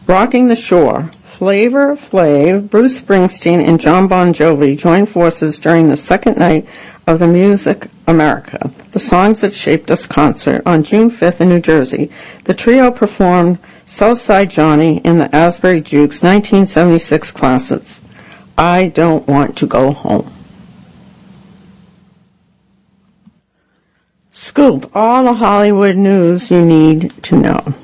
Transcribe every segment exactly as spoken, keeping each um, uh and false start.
Rocking the Shore. Flavor Flav, Bruce Springsteen, and John Bon Jovi joined forces during the second night of the Music America, the Songs That Shaped Us concert on June fifth in New Jersey. The trio performed Southside Johnny in the Asbury Jukes nineteen seventy-six classics, I Don't Want to Go Home. Scoop, all the Hollywood news you need to know.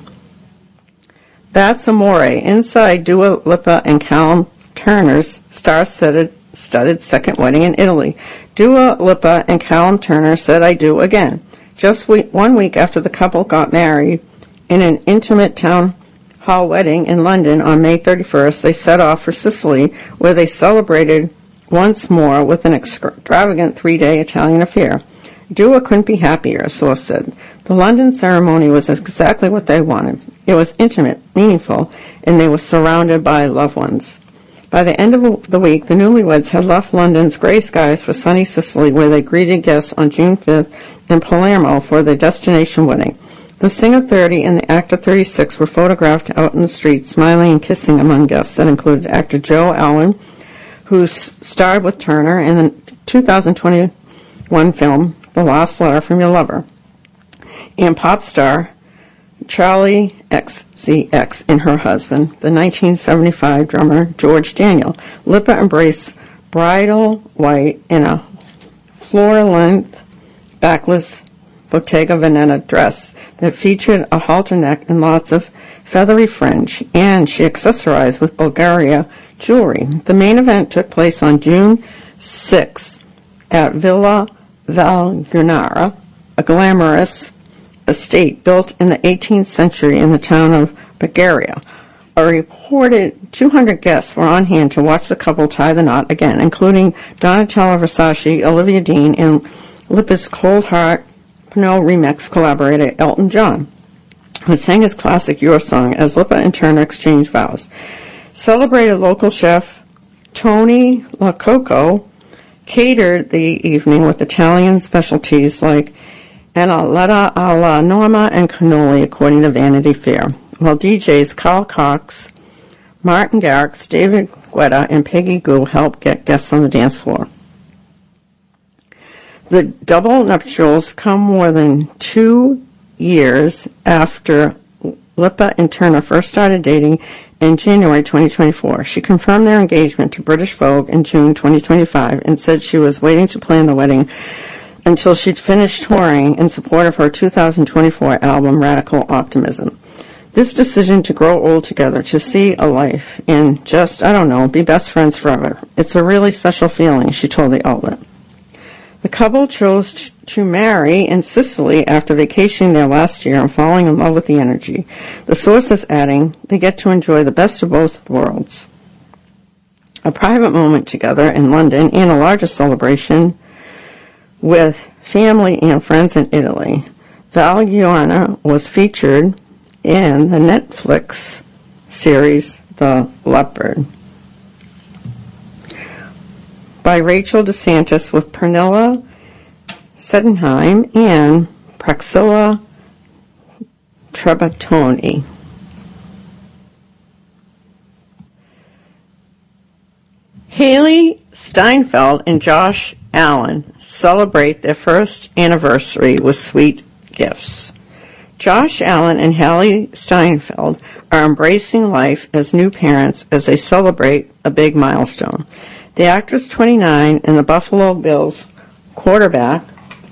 That's Amore, inside Dua Lipa and Callum Turner's star-studded studded second wedding in Italy. Dua Lipa and Callum Turner said I do again. Just week, one week after the couple got married in an intimate town hall wedding in London on May thirty-first, they set off for Sicily, where they celebrated once more with an extravagant three-day Italian affair. Dua couldn't be happier, a source said. The London ceremony was exactly what they wanted. It was intimate, meaningful, and they were surrounded by loved ones. By the end of the week, the newlyweds had left London's grey skies for sunny Sicily, where they greeted guests on June fifth in Palermo for their destination wedding. The singer thirty and the actor thirty-six were photographed out in the street, smiling and kissing among guests. That included actor Joe Alwyn, who starred with Turner in the two thousand twenty-one film The Last Letter from Your Lover, and pop star Charlie X C X and her husband, the nineteen seventy-five drummer George Daniel. Lipa embraced bridal white in a floor-length backless Bottega Veneta dress that featured a halter neck and lots of feathery fringe, and she accessorized with Bulgaria jewelry. The main event took place on June sixth at Villa Valgunara, a glamorous estate built in the eighteenth century in the town of Bulgaria. A reported two hundred guests were on hand to watch the couple tie the knot again, including Donatella Versace, Olivia Dean, and Lipa's Cold Heart Pinot remix collaborator Elton John, who sang his classic Your Song as Lipa and Turner exchanged vows. Celebrated local chef Tony Lococo catered the evening with Italian specialties like Annaletta alla Norma and cannoli, according to Vanity Fair, while D Js Carl Cox, Martin Garrix, David Guetta, and Peggy Gou helped get guests on the dance floor. The double nuptials come more than two years after Lipa and Turner first started dating in January twenty twenty-four. She confirmed their engagement to British Vogue in June twenty twenty-five and said she was waiting to plan the wedding until she'd finished touring in support of her two thousand twenty-four album Radical Optimism. This decision to grow old together, to see a life, and just, I don't know, be best friends forever. It's a really special feeling, she told the outlet. The couple chose to marry in Sicily after vacationing there last year and falling in love with the energy. The source is adding, they get to enjoy the best of both worlds. A private moment together in London and a larger celebration with family and friends in Italy. Valgunara was featured in the Netflix series The Leopard by Rachel DeSantis with Pernilla Sedenheim and Praxilla Trebatoni. Haley Steinfeld and Josh Allen celebrate their first anniversary with sweet gifts. Josh Allen and Haley Steinfeld are embracing life as new parents as they celebrate a big milestone. The actress, twenty-nine, and the Buffalo Bills quarterback,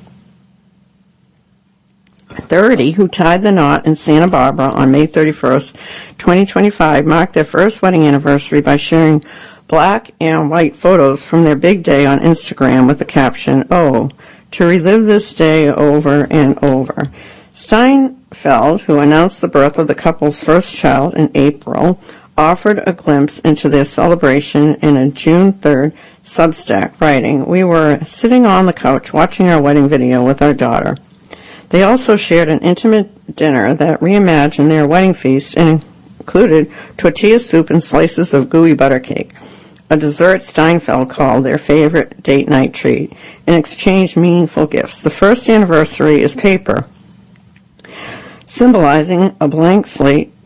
thirty, who tied the knot in Santa Barbara on May thirty-first, twenty twenty-five, marked their first wedding anniversary by sharing black and white photos from their big day on Instagram with the caption, "Oh, to relive this day over and over." Steinfeld, who announced the birth of the couple's first child in April, offered a glimpse into their celebration in a June third Substack, writing, "We were sitting on the couch watching our wedding video with our daughter." They also shared an intimate dinner that reimagined their wedding feast and included tortilla soup and slices of gooey butter cake, a dessert Steinfeld called their favorite date night treat, and exchanged meaningful gifts. The first anniversary is paper, symbolizing a blank slate